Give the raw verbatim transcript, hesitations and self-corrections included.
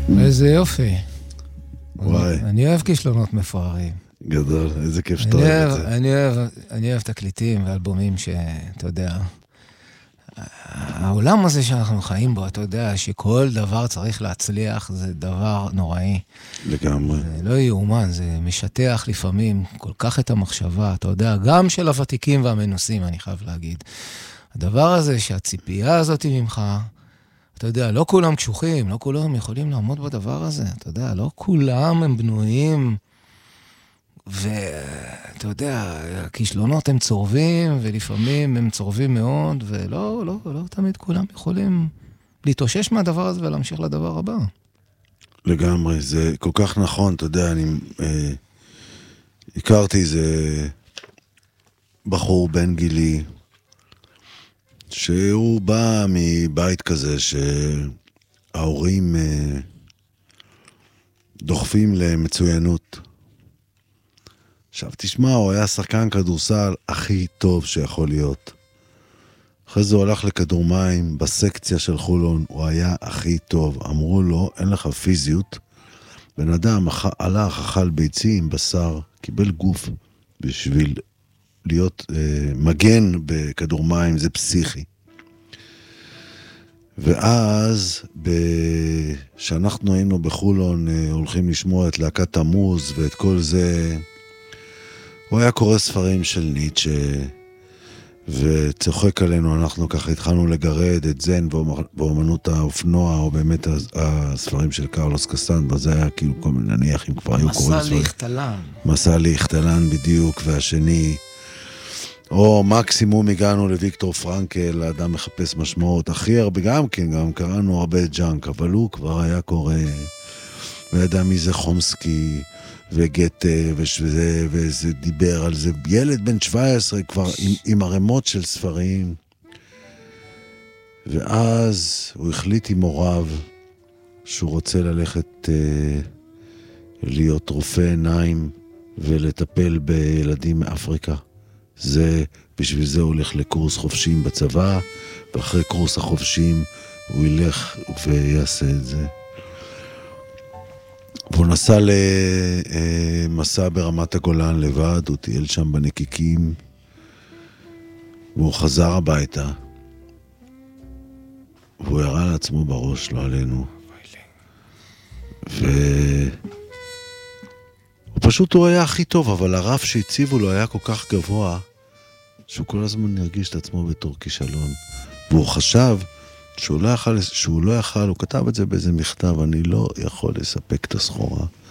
איזה יופי. וואי. אני אוהב כישלונות מפוארים. גדול, איזה כיף שאתה אוהב את זה. אני אוהב, אני אוהב תקליטים ואלבומים שאתה יודע, העולם הזה שאנחנו חיים בו, אתה יודע, שכל דבר צריך להצליח, זה דבר נוראי. לגמרי. זה לא יאומן, זה משטח לפעמים כל כך את המחשבה, אתה יודע, גם של הוותיקים והמנוסים, אני חייב להגיד. הדבר הזה שהציפייה הזאת ממך, אתה יודע, לא כולם קשוחים, לא כולם יכולים לעמוד בדבר הזה, אתה יודע, לא כולם הם בנויים, ואתה יודע, הכישלונות הם צורבים, ולפעמים הם צורבים מאוד, ולא, לא, לא תמיד כולם יכולים להתאושש מהדבר הזה ולהמשיך לדבר הבא. לגמרי, זה כל כך נכון, אתה יודע, אני אה, הכרתי איזה בחור בן גילי, שהוא בא מבית כזה שההורים אה, דוחפים למצוינות. עכשיו תשמע, הוא היה שחקן כדורסל הכי טוב שיכול להיות. אחרי זה הוא הלך לכדור מים בסקציה של חולון, הוא היה הכי טוב. אמרו לו, אין לך פיזיות. בן אדם הלך, אכל ביצים, בשר, קיבל גוף בשביל להיות אה, מגן בכדור מים, זה פסיכי. ואז, כשאנחנו היינו בחולון, אה, הולכים לשמוע את להקת המוז ואת כל זה, הוא היה קורא ספרים של ניטשה, וצוחק עלינו, אנחנו ככה התחלנו לגרד את זן באומנות האופנוע, או באמת הספרים של קרלוס קסטנבה, זה היה כאילו כל מיני, נניח אם כבר היו קוראים מסע ליכטלן. מסע ליכטלן בדיוק, והשני, או מקסימום הגענו לוויקטור פרנקל, האדם מחפש משמעות, הכי הרבה, גם כן, גם קראנו הרבה ג'אנק, אבל הוא כבר היה קורא, וידע מי זה חומסקי, וגטה, וזה, וזה דיבר על זה, ילד בן שבע עשרה כבר עם, עם הרמות של ספרים, ואז הוא החליט עם הוריו שהוא רוצה ללכת אה, להיות רופא עיניים ולטפל בילדים מאפריקה. זה, בשביל זה הוא הולך לקורס חופשים בצבא, ואחרי קורס החופשים הוא ילך ויעשה את זה. והוא נסע למסע ברמת הגולן לבד, הוא טייל שם בנקיקים, והוא חזר הביתה, והוא ירה לעצמו בראש, לא עלינו. והוא פשוט, הוא היה הכי טוב, אבל הרף שהציבו לו היה כל כך גבוה, שהוא כל הזמן הרגיש את עצמו בתור כישלון. והוא חשב שהוא לא יכל, שהוא לא יכל, הוא כתב את זה באיזה מכתב, אני לא יכול לספק את הסחורה.